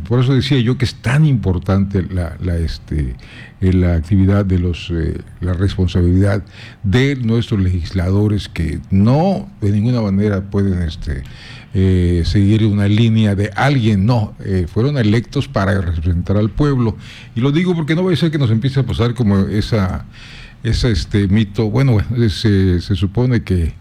por eso decía yo que es tan importante la actividad de la responsabilidad de nuestros legisladores, que no de ninguna manera pueden seguir una línea de alguien, no, fueron electos para representar al pueblo. Y lo digo porque no va a ser que nos empiece a pasar como esa mito. Bueno, se supone que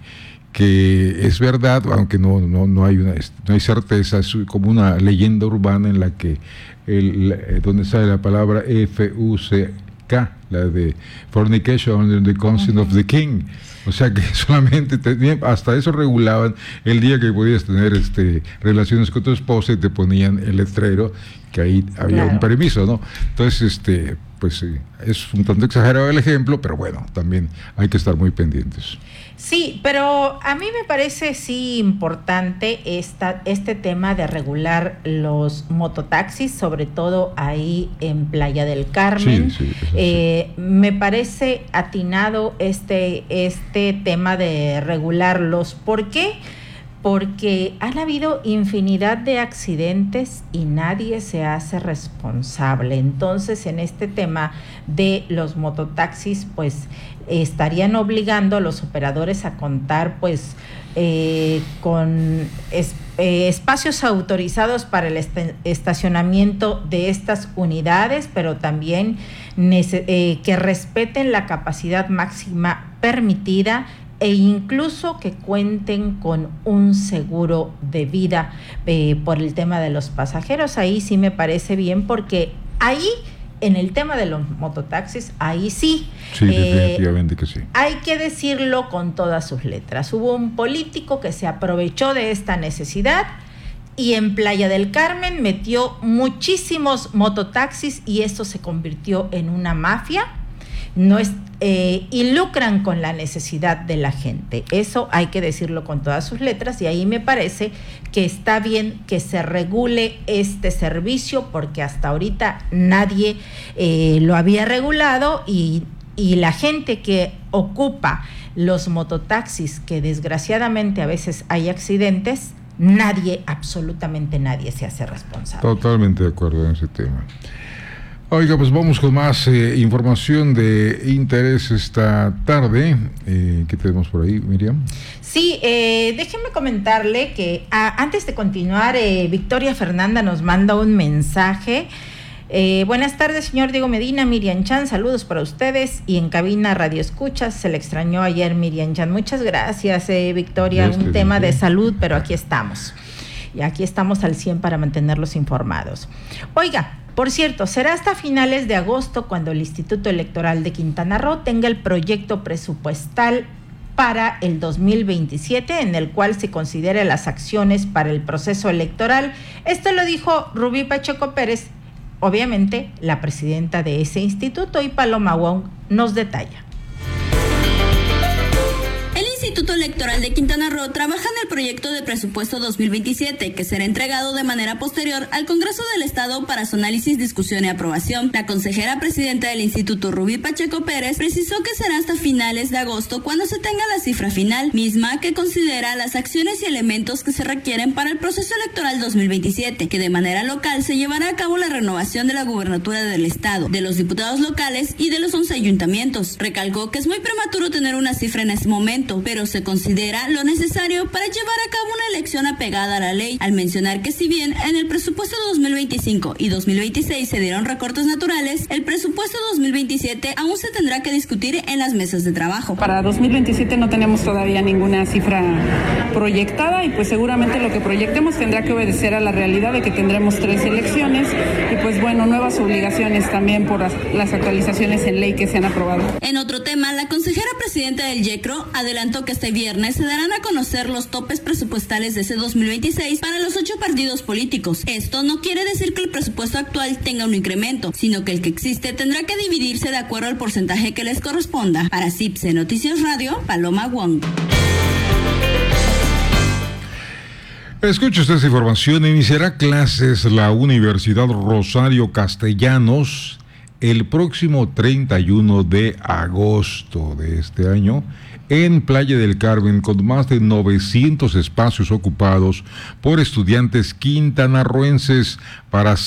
es verdad, aunque no hay certeza, es como una leyenda urbana en la que donde sale la palabra FUCK, la de fornication under the consent of the king. O sea que solamente hasta eso regulaban el día que podías tener relaciones con tu esposa, y te ponían el letrero que ahí había un permiso, ¿no? Entonces, pues es un tanto exagerado el ejemplo, pero bueno, también hay que estar muy pendientes. Sí, pero a mí me parece sí importante este tema de regular los mototaxis, sobre todo ahí en Playa del Carmen. Sí, sí. Me parece atinado este tema de regularlos. ¿Por qué? Porque han habido infinidad de accidentes y nadie se hace responsable. Entonces, en este tema de los mototaxis, pues estarían obligando a los operadores a contar pues con espacios autorizados para el estacionamiento de estas unidades, pero también que respeten la capacidad máxima permitida, e incluso que cuenten con un seguro de vida por el tema de los pasajeros. Ahí sí me parece bien, porque ahí, en el tema de los mototaxis, ahí sí. Sí, definitivamente que sí. Hay que decirlo con todas sus letras. Hubo un político que se aprovechó de esta necesidad y en Playa del Carmen metió muchísimos mototaxis, y esto se convirtió en una mafia. Y lucran con la necesidad de la gente. Eso hay que decirlo con todas sus letras, y ahí me parece que está bien que se regule este servicio, porque hasta ahorita nadie lo había regulado, y la gente que ocupa los mototaxis, que desgraciadamente a veces hay accidentes, absolutamente nadie se hace responsable. Totalmente de acuerdo en ese tema. Oiga, pues vamos con más información de interés esta tarde. ¿Qué tenemos por ahí, Miriam? Sí, déjeme comentarle que antes de continuar, Victoria Fernanda nos manda un mensaje. Buenas tardes, señor Diego Medina, Miriam Chan, saludos para ustedes, y en cabina Radio Escuchas. Se le extrañó ayer, Miriam Chan. Muchas gracias, Victoria. Un tema de salud, pero aquí estamos. Y aquí estamos al 100 para mantenerlos informados. Oiga, por cierto, será hasta finales de agosto cuando el Instituto Electoral de Quintana Roo tenga el proyecto presupuestal para el 2027, en el cual se considere las acciones para el proceso electoral. Esto lo dijo Rubí Pacheco Pérez, obviamente la presidenta de ese instituto, y Paloma Wong nos detalla. El Instituto Electoral de Quintana Roo trabaja en el proyecto de presupuesto 2027, que será entregado de manera posterior al Congreso del Estado para su análisis, discusión y aprobación. La consejera presidenta del Instituto, Rubí Pacheco Pérez, precisó que será hasta finales de agosto cuando se tenga la cifra final, misma que considera las acciones y elementos que se requieren para el proceso electoral 2027, que de manera local se llevará a cabo la renovación de la gubernatura del Estado, de los diputados locales y de los 11 ayuntamientos. Recalcó que es muy prematuro tener una cifra en este momento, pero se considera lo necesario para llevar a cabo una elección apegada a la ley, al mencionar que si bien en el presupuesto 2025 y 2026 se dieron recortes naturales, el presupuesto 2027 aún se tendrá que discutir en las mesas de trabajo. Para 2027 no tenemos todavía ninguna cifra proyectada, y pues seguramente lo que proyectemos tendrá que obedecer a la realidad de que tendremos 3 elecciones y pues bueno, nuevas obligaciones también por las actualizaciones en ley que se han aprobado. En otro tema, la consejera presidenta del YECRO adelantó que este viernes se darán a conocer los topes presupuestales de ese 2026 para los 8 partidos políticos. Esto no quiere decir que el presupuesto actual tenga un incremento, sino que el que existe tendrá que dividirse de acuerdo al porcentaje que les corresponda. Para CIPSE Noticias Radio, Paloma Wong. Escuche usted esta información. Iniciará clases la Universidad Rosario Castellanos el próximo 31 de agosto de este año en Playa del Carmen, con más de 900 espacios ocupados por estudiantes quintanarroenses para